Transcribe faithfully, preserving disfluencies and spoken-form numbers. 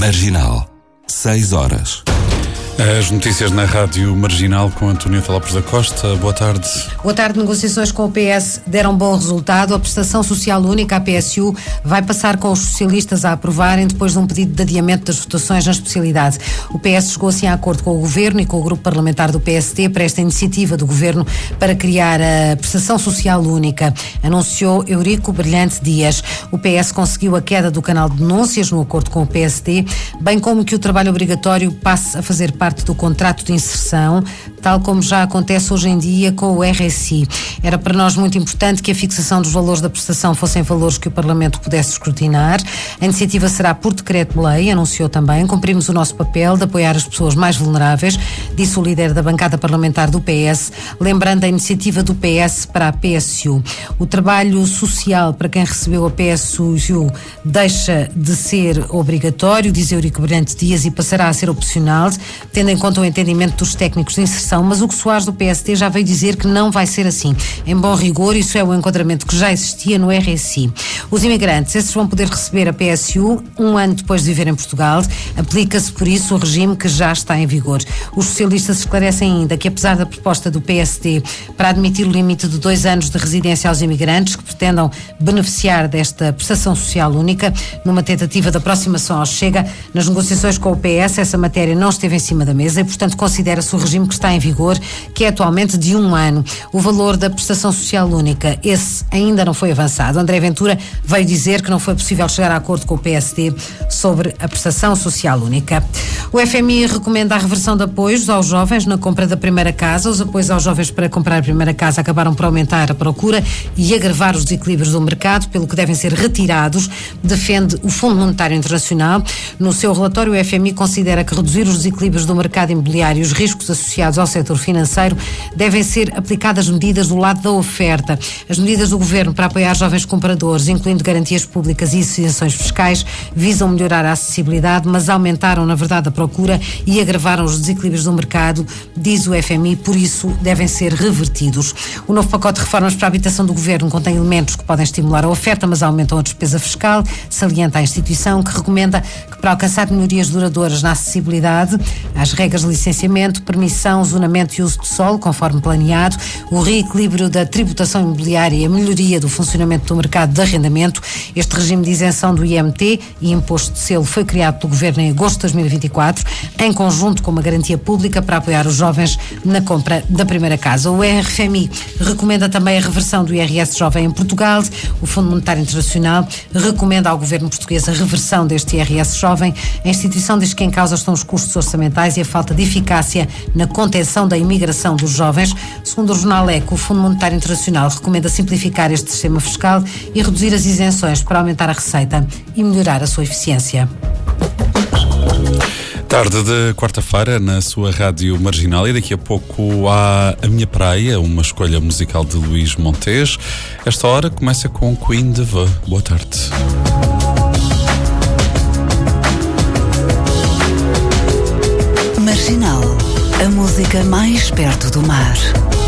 Marginal, seis horas. As notícias na Rádio Marginal com Antonieta Lopes da Costa. Boa tarde. Boa tarde. Negociações com o P S deram bom resultado. A prestação social única, a P S U, vai passar com os socialistas a aprovarem depois de um pedido de adiamento das votações na especialidade. O P S chegou assim a acordo com o Governo e com o grupo parlamentar do P S T para esta iniciativa do Governo para criar a prestação social única, anunciou Eurico Brilhante Dias. O P S conseguiu a queda do canal de denúncias no acordo com o P S T, bem como que o trabalho obrigatório passe a fazer parte parte do contrato de inserção, tal como já acontece hoje em dia com o R S I. Era para nós muito importante que a fixação dos valores da prestação fossem valores que o Parlamento pudesse escrutinar. A iniciativa será por decreto-lei, anunciou também. Cumprimos o nosso papel de apoiar as pessoas mais vulneráveis, disse o líder da bancada parlamentar do P S, lembrando a iniciativa do P S para a P S U. O trabalho social para quem recebeu a P S U deixa de ser obrigatório, diz Eurico Brilhante Dias, e passará a ser opcional, tendo em conta o entendimento dos técnicos de inserção, mas o Hugo Soares do P S T já veio dizer que não vai ser assim. Em bom rigor, isso é o enquadramento que já existia no R S I. Os imigrantes, esses vão poder receber a P S U um ano depois de viver em Portugal. Aplica-se, por isso, o regime que já está em vigor. Os socialistas esclarecem ainda que, apesar da proposta do P S T para admitir o limite de dois anos de residência aos imigrantes que pretendam beneficiar desta prestação social única, numa tentativa de aproximação ao Chega, nas negociações com o P S, essa matéria não esteve em cima da mesa e, portanto, considera-se o regime que está em vigor, que é atualmente de um ano. O valor da prestação social única, esse ainda não foi avançado. André Ventura veio dizer que não foi possível chegar a acordo com o P S T sobre a prestação social única. O F M I recomenda a reversão de apoios aos jovens na compra da primeira casa. Os apoios aos jovens para comprar a primeira casa acabaram por aumentar a procura e agravar os desequilíbrios do mercado, pelo que devem ser retirados, defende o Fundo Monetário Internacional. No seu relatório, o F M I considera que reduzir os desequilíbrios do mercado imobiliário e os riscos associados ao setor financeiro devem ser aplicadas medidas do lado da oferta. As medidas do Governo para apoiar jovens compradores, incluindo garantias públicas e isenções fiscais, visam melhorar a acessibilidade, mas aumentaram, na verdade, a procura e agravaram os desequilíbrios do mercado, diz o F M I, por isso devem ser revertidos. O novo pacote de reformas para a habitação do Governo contém elementos que podem estimular a oferta, mas aumentam a despesa fiscal, salienta a instituição, que recomenda que, para alcançar melhorias duradouras na acessibilidade, às regras de licenciamento, permissão, zonamento e uso de solo, conforme planeado, o reequilíbrio da tributação imobiliária e a melhoria do funcionamento do mercado de arrendamento. Este regime de isenção do I M T e imposto de selo foi criado pelo Governo em agosto de dois mil e vinte e quatro, em conjunto com uma garantia pública para apoiar os jovens na compra da primeira casa. O F M I recomenda também a reversão do I R S jovem em Portugal. O Fundo Monetário Internacional recomenda ao Governo português a reversão deste I R S jovem. A instituição diz que em causa estão os custos orçamentais e a falta de eficácia na contenção da imigração dos jovens. Segundo o jornal Eco, o Fundo Monetário Internacional recomenda simplificar este sistema fiscal e reduzir as isenções para aumentar a receita e melhorar a sua eficiência. Tarde de quarta-feira na sua Rádio Marginal, e daqui a pouco há A Minha Praia, uma escolha musical de Luís Montes. Esta hora começa com Queen de V. Boa tarde. Marginal, a música mais perto do mar.